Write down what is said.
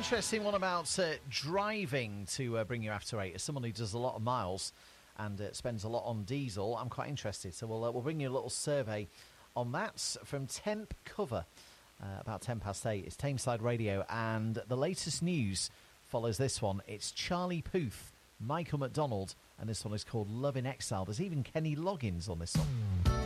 interesting one about driving to bring you after 8. As someone who does a lot of miles and spends a lot on diesel, I'm quite interested. So we'll bring you a little survey on that from Temp Cover about 10 past 8. It's Tameside Radio, and the latest news follows this one. It's Charlie Puth, Michael McDonald, and this one is called Love in Exile. There's even Kenny Loggins on this one.